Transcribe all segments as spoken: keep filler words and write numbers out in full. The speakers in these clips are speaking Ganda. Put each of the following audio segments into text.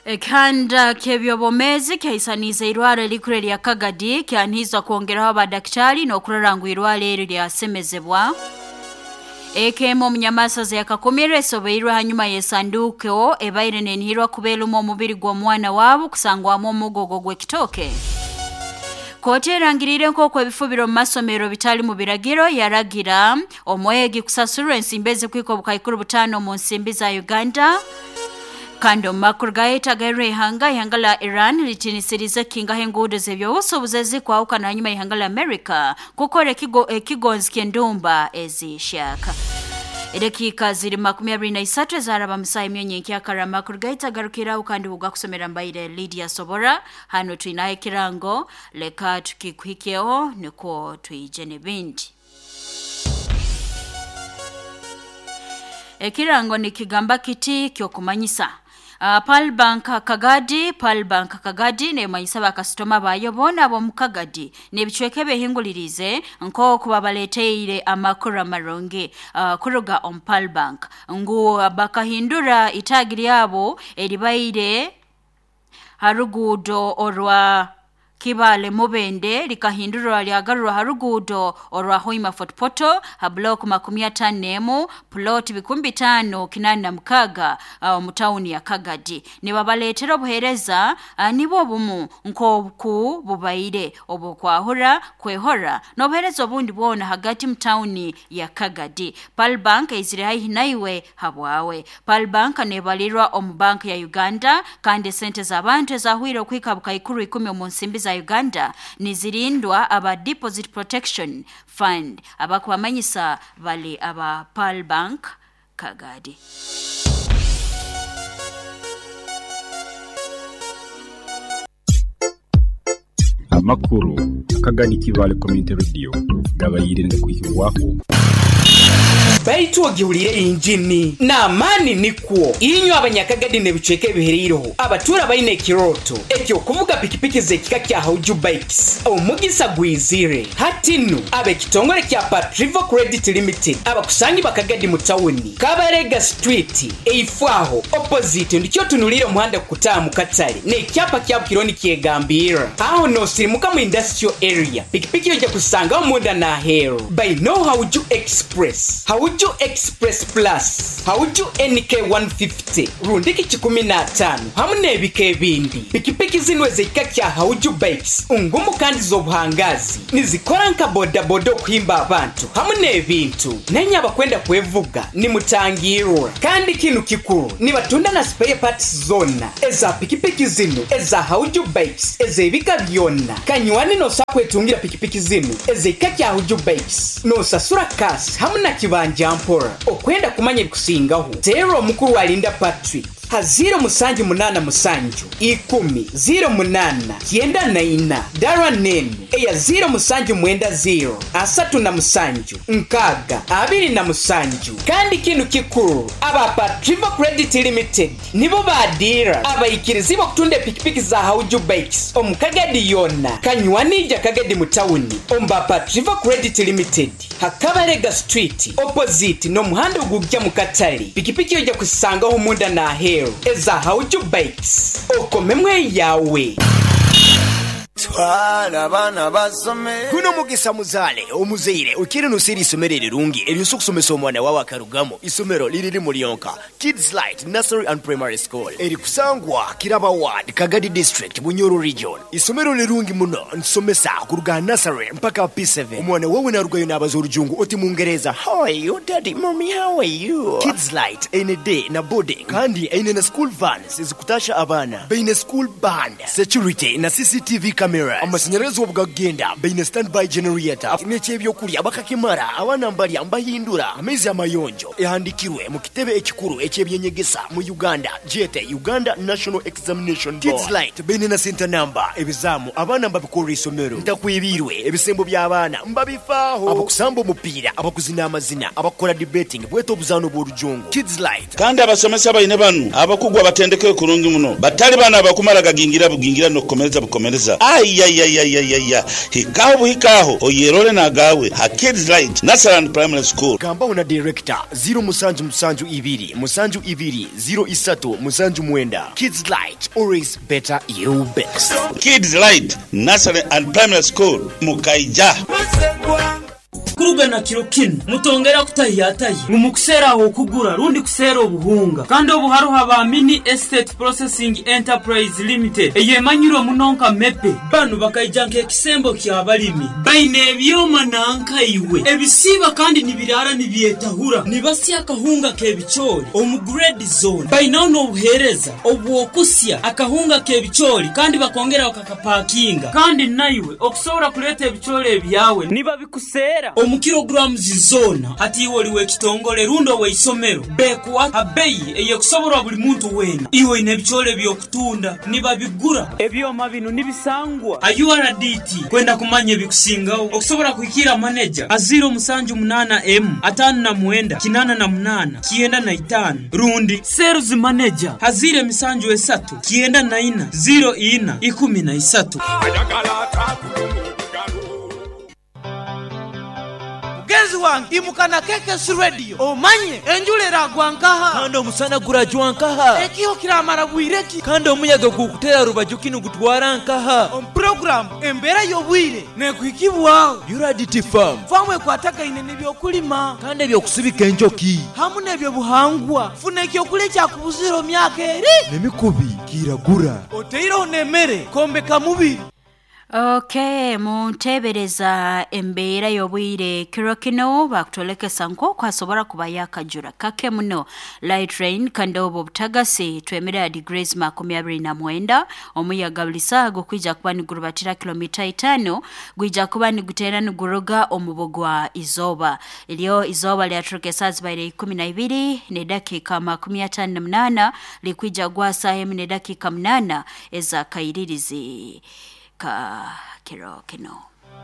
Ekanda kebyobomezi kaisaniza irwara likure lya Kagadi kyanizwa kuongeraho abadaktari no kurarangwa irwara eri lyasemezebwa. Ekemo mnyamasaza yakakomere sobeirwa hanyuma yesanduko ebaire nenhirwa kubeluma omubiri gwa mwana wabo kusangwamu omugogo gw'ekitoke. Kote rangirire nkoko ebifubiro mu masomero bitali mu biragiro yaragira omwegi kusasura ensimbeze kwiko bukayikuru butano mu nsimbi za Uganda. Kando makuru gaeta gaire ihanga ihanga la Iran litinisiriza kinga hengudo zebyo usobuzezi kwa uka na nyuma ihanga la America kukore kigo eh, kigonzi kendumba ezishaka. Edakika ziri makumi abiri na isatu zaraba musayi myonyenki akara makuru gaeta garukira ukandi uga kusomera mbaire Lydia Sobora hano tuinaye kirango leka tukikuhikeo niko tuijene bindi. Ekirango ni kigamba kiti kyokumanyisa. Uh, Pal Bank Kagadi, Pal Bank Kagadi ne mayisaba customer bayo bona abo mu Kagadi ne bichweke behingulirize nko kubabaleteire amakuru maronge uh, kuruga on Pal Bank ngu bakahindura itagiri yabo eribaire harugudo orwa Kibale Mubende likahindura lyagarura harugudo orwa Hoima Fort Poto ha block makumi atanu plot bikumbi tano kinani na mukaga uh, mutauni ya Kagadi ne babaletera obuhereza uh, nibo bumu nko ku bubaire obukwahura kwehora no buhereza obundi bwona hagati mtauni ya Kagadi. Pal Bank izire hayi naiwe habwawe. Pal Bank ne balirwa omu bank ya Uganda kandi sente za bantu ezahwire kwikabuka ikuru ikumi mu nsimbi za Uganda nizirindwa aba Deposit Protection Fund abakwamanyisa bali aba Pal Bank Kagadi. Amakuru Kagadi Kibale Community Radio gabayire ndikwishyurwako Baitu wagihurire injini na amani nikuo inyo abanyakagadi ne biceke bihereyeho abatura baine kiroto ekyo kuvuga pikipiki zekika kya Hauju Bikes omugisa gwizire hatinu abe kitongore kya Patrivo Credit Limited abakusangi bakagadi mu tawuni Kabarega Street eifaho opposite ndicyo tunulire muhanda kutamu Katale ne cyapa kya kironi kiegambira aho no sirimuka mu industrial area pikipiki yoje kusanga omunda na hero by no Hauju Express Hauju Express Plus Hauju N K one fifty rundiki chikumi na tano hamune bike bindi pikipiki zinwe zekika kya Hauju Bikes ungumu kandi zobuhangazi nizikora nka boda bodo kuhimba abantu hamune bintu nenya bakwenda kwevuga ni mutangirura kandi kinu kikuru ni batunda na spare parts zona eza pikipiki zinu eza Hauju Bikes eze bika byonna kanywani no sakwetungira pikipiki zinu eze kya Hauju Bikes no sasura kasi hamuna kibanja Jampora okwenda kumanya kusingaho zero mukuru walinda Patrick ha zero musanju munana musanju ikumi zero munana kienda na ina darwa nenu eya zero musanju mwenda zero asatu na musanju nkaga abiri na musanju kandi kinu kikuru aba Patrivo Credit Limited nibo badira abayikirizi bo kutunde pikipiki za Hauju Bikes omukagadi yona kanywani Kagadi mutawuni omba Patrivo Credit Limited Hakabarega Street opposite no muhanda ugujya mu Katale pikipiki yoje kusangaho munda na hero eza Hauju Bikes okomemwe yawe Twala bana basome kuno mugisa muzale omuzeire ukiri nusiri isomero rirungi eriusu kusomesa omwana wawe akarugamo isomero liriri muri yonka Kids Light Nursery and Primary School eri kusangwa Kiraba Ward Kagadi District Bunyoro Region isomero lirungi muno nsomesa kuruga nursery mpaka P seven omwana wawe narugayo nabazorujungu oti mungereza how are you daddy mommy how are you Kids Light any day na boarding kandi ine na school vans izikutasha abana beine school band security na C C T V camera amasinyarazo bwagenda beine standby generator nechebyo kuri abakakimara abana mbali ambahindura amezi amayonjo ehandikirwe mu kitebe ekikuru ekyebyenyegesa mu Uganda J T Uganda National Examination Board Kids Light beine na center number ebizamu abana mbabikora isomero ntakwibirwe ebisembo by'abana mbabifaho abakusamba umupira abakuzina amazina abakora debating bweto buzano bw'orujungu Kids Light kandi abasomesa bayine banu abakugwa batendeke kurungi muno batali bana abakumara gagingira bugingira no komereza bukomereza ayayayayaya hikaho buhikaho oyerole nagawe ha Kids Light Nursery Primary School gamba una director zero musanju musanju ibiri musanju ibiri zero isatu musanju mwenda. Kids Light, always better you best. Kids Light Nursery and Primary School Mukaija kuruga na kiro kino mutongera kutahiyataye umukusera aho kugura rundi kusera obuhunga kandi obuharo haba Mini Estate Processing Enterprise Limited eyemanyiro munonka mepe banu bakayijanka ekisembo kyabalimi baine byoma nanka iwe ebisiba kandi nibirara nibyetahura nibasi akahunga kebichori omu grade zone bainono obuhereza obwokusya akahunga kebichori kandi bakongera bakakapakinga kandi naiwe okusobora kuleta ebichori ebyawe niba bikusera omu kilograms zona ati woliwe kitongole rundo we isomero bekuwa abeyi eyekusobora buli muntu wena iwe inebichole byokutunda niba bigura ebyoma bino nibisangwa A U R D T kwenda kumanye bikusingawo okusobora kuikira manager a zero musanju munana M atanu na mwenda kinana na munana kienda na itanu rundi sales manager hazire misanju esatu kienda na ina zero ina ikumi na isatu Genzi wangu imukana keke radio omanye enjulera gwankaha kando musana gura jwankaha ekiho kiramara bwireki kando muyaga gukutera rubajukino gutwara nkaha on program embera yobwire nekwikibwa U R D T farm famwe kwataka inene byokulima kandi byokusubika enjoki hamune byo buhangwa fune kyo kulecha kubuziro myaka eri nemikubi kiragura oteiro nemere kombe kamubiri. Okay, muntebereza embeera y'obwire kiro kino bakutolekesa nk'oku asobora kuba yakajura kake muno. Light rain kandobo butagasi twemera degrees makumi abiri na mwenda omuyaga buli ssaawa gukwijja kuba nigurubatira kilomita itaano gwijja kuba nigutera niguruga omubogwa izoba elyo izoba lyatulekesa zibaire ikumi na ibiri ne dakika makumi ataano na munana likwijja gwasa emu ne dakika munana eza kairirizi ka kiro kino.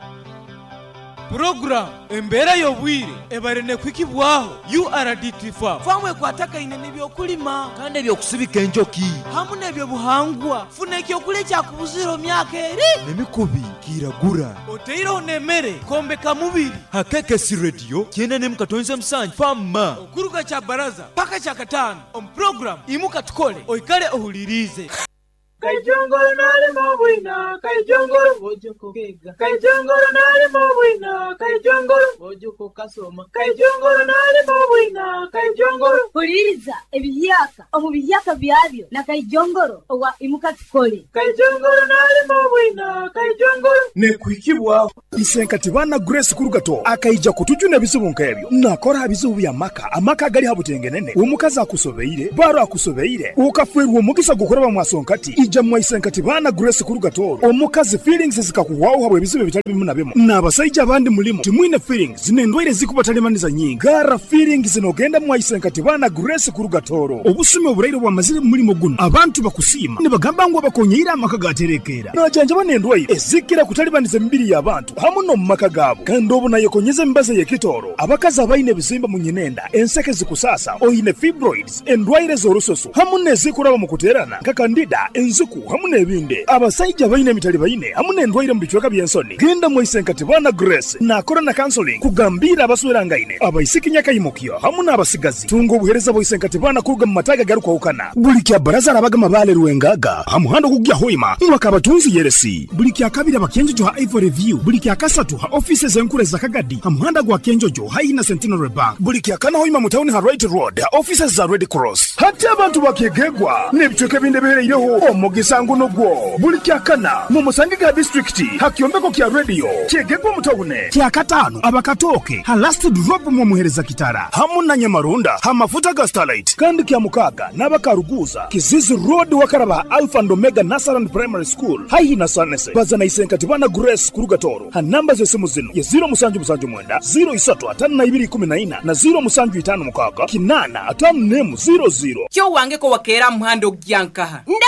Program embera yobwire ebarene kwikibwaho U R D T farm famwe kwataka inene byokulima kandi byokusubika enjoki hamune byo buhangwa fune kyo kulecha kubuziro myaka eri nemikubi kiragura oteiro nemere kombe kamubiri hakeke si radio kiene ne mukatonze msanju fama okuruka cha baraza paka cha katano on program imuka tukole oikale ohulirize. Kajongoro nali mobwina, kajongoro bojuko kega. Kajongoro nali mobwina, kajongoro bojuko kasoma. Kajongoro nali mobwina, kajongoro huliriza ebiyaka omu biyaka byabyo na kajongoro owa imuka tukole. Kajongoro nali mobwina, kajongoro ne kwikibwa isenkati bana Grace kurugato akaija kutujuna bizibu nkebyo nakora abizibu byamaka amaka gali habutengenene umukaza akusobeire baro akusobeire ukafwerwa mugisa gukoraba mwasonkati ija mwayisenkati bana Grace kurugato omukazi feelings zikakuwaho habwe bizibu bitali bimu na bimu nabasajja abandi mulimo timwine feelings zinendwire zikubatalемaniza nyingi gara feelings zinogenda mwayisenkati bana Grace kurugatoro obusime oburairo bwa mazire mulimo guno abantu bakusima ne bagamba ngo bakonyira amaka gaterekera najanja banendwire ezikira kutalibaniza mbiri y'abantu hamuno mumaka gabo kandi obuna yekonyeze mbaze yekitoro abakazi abaine bizimba munyenenda enseke zikusasa oyine fibroids endwaire z'orusoso hamune zikuraba mu kuterana nka candida enzuku hamune ebinde abasajja baine mitali baine hamune endwaire mu bichweka byensoni genda mu isenkati bana Grace na corona counseling kugambira abaswera ngaine abaisiki nyaka yimukyo hamune abasigazi tungo obuhereza bo isenkati bana kuruga mu mataga garuka ukana buli kya baraza arabaga mabale ruwengaga hamuhando kugya hoima mwaka batunzi yeresi buli kya kabira bakenjo ha Ivory Review buli kya kasatu ha offices enkure za Kagadi hamuhanda gwa kenjojo haina Centenary Bank buli kya kana hoima mu town ha Right Road ha offices za Red Cross hata abantu bakegegwa nebichweke binde bereireho omugisango nogwo buli kya kana mu Musangiga district hakyombeko kya radio kyegegwa mu town kya katano abakatoke ha last drop mu muhereza kitara hamuna nyamarunda ha mafuta ga Starlight kandi kya mukaga nabakaruguza Kizizi Road wakaraba Alpha and Omega Nursery and Primary School haina sanese bazana isenkati bana Grace kurugatoro ha namba zesimu zino ya zero musanju musanju mwenda zero isatu atanu na ibiri kumi na ina na zero musanju itanu mukaga kinana atanu nemu zero zero kyo wange ko wakera muhando gyankaha ndeka wewe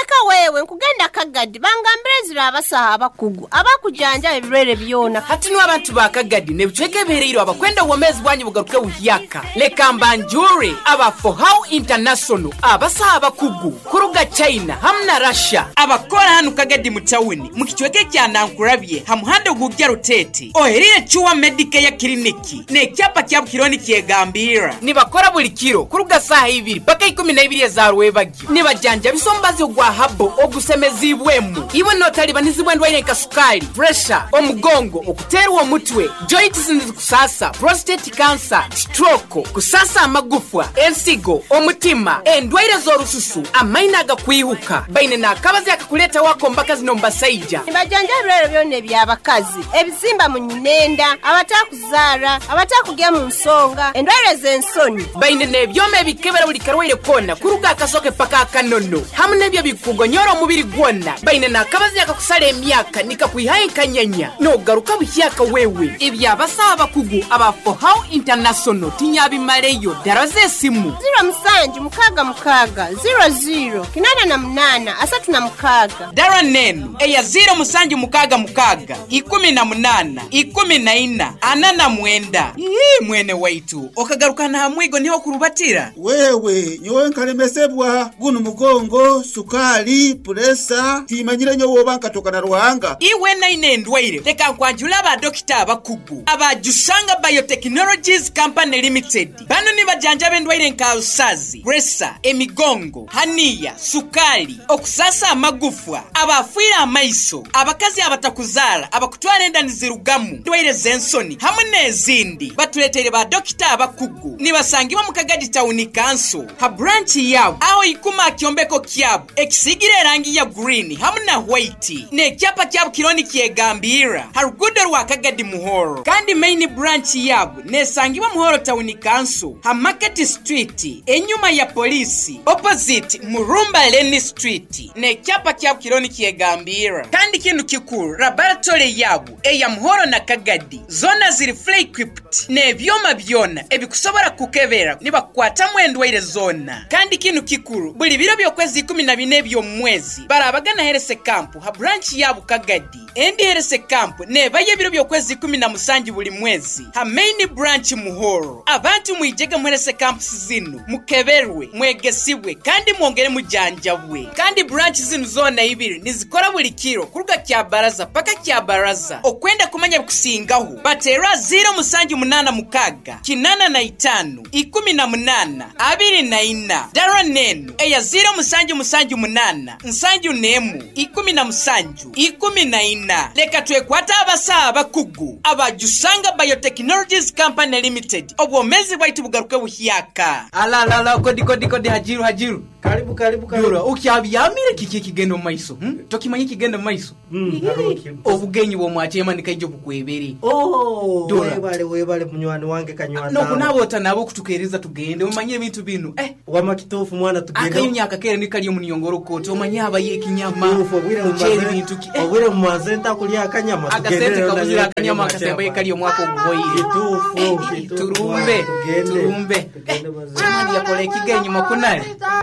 wewe nkugenda Kagadi bangambire zira abasaha abakugu abakujanja ebirwere byona hati no abantu ba Kagadi ne bichweke biherero abakwenda uwomezi bwanyu bugaruke uhiyaka leka mbanjure aba for how international abasaha abakugu kuruga China hamna Russia abakora hanu Kagadi mu town mukichweke kya nankurabye hamuhande gugya rutete ohereye chuwa medical ya kliniki ne cyapa kya kironi kyegambira nibakora buri kiro kuruga saha ibiri paka ikumi na ibiri za rwebagi nibajanja bisombazi ogwa habo ogusemezibwemu ibo notali banizibwe ndwaire kasukali pressure omugongo okuterwa omutwe joints nzikusasa prostate cancer stroke kusasa amagufwa ensigo omutima endwaire zorususu amaina agakwihuka baine nakabazi akakuleta wako mbaka zinomba saija nibajanja rero byone byabakazi ebisimba munyinenda abatakuzara abatakugya mu nsonga endwaire zensoni baine nebyome bikebera buli karwaire kona kuruga akasoke paka akanono hamwe byo bikugonyora omubiri gwonna baine nakabazi akakusala emyaka nikakwihaye kanyanya no garuka buhyaka wewe ibya basaba kugu aba for how international tinyabi maleyo daraze simu zero musanju mukaga mukaga zero zero kinana na munana asatu na mukaga dara nenu eya zero musanju mukaga mukaga ikumi na munana ikumi na ina anana mwenda ii mwene waitu okagaruka na hamwigo niho kurubatira wewe nyowe nkalemesebwa guno mugongo sukali presa timanyire nyo wobanka tokana ruhanga iwe na ine ndwaire teka kwanjula ba dokita abakugu abajusanga biotechnologies company limited bano ni bajanja bendwaire nkarusazi presa emigongo hania sukali okusasa amagufwa abafira amaiso abakazi abatakuzara abakutwara endani zirugamu ndwaire zensoni hamwe nezindi batuletere ba dokita abakugu nibasangiwa mu Kagadi town council ha branch yabo aho ikuma kyombeko kyabo ekisigire rangi ya green hamwe na white ne cyapa cyabo kironi kyegambira harugudo rwa Kagadi muhoro kandi main branch yabo nesangiwa muhoro town council ha market street enyuma ya polisi opposite Murumba Lane street ne cyapa cyabo kironi kyegambira kandi kintu kikuru laboratory yabo eya muhoro na Kagadi zona ziri fully equipped ne byoma byona ebikusobora kukebera niba kwata mwendwaire zona kandi kintu kikuru buli biro byokwezi kumi na bine byo mwezi barabagana herese camp ha branch yabo Kagadi endi herese camp ne baye biro byokwezi kumi na musanji buli mwezi ha main branch muhoro abantu mwijega mwerese camp zinu mukeberwe mwegesibwe kandi mwongere mujanjabwe kandi branch zinu zona ibiri nizikora buli kiro kuruga kya baraza paka kya baraza okwenda kumanya bikusingaho batera zero musanji munana mukaga kinana na itanu ikumi na munana abiri na ina dara nenu eya zero musanji musanji munana nsanju nemu ikumi na musanju ikumi na ina leka twekwata abasa abakugu abajusanga biotechnologies company limited obwomezi bwaitu bugaruke buhyaka ala la la kodi kodi kodi hajiru hajiru karibu karibu karibu ukyabyamire kiki kigendo maiso hmm? Tokimanyi kigendo maiso mm obugenyi bwo mwachema nikaijo bukwebere oh webale webale munywani wange kanywana no kunabota nabo kutukereza tugende umanye ibintu binu eh wama kitofu mwana tugende akayunya akakere nikali mu nyongoro kote umanye abaye kinyama mucheri bintu ki obwire mu mazenta kulya akanyama tugende akasente akanyama akasembaye kali omwako guboyire kitufu turumbe turumbe jamani yakole kigenyi makunale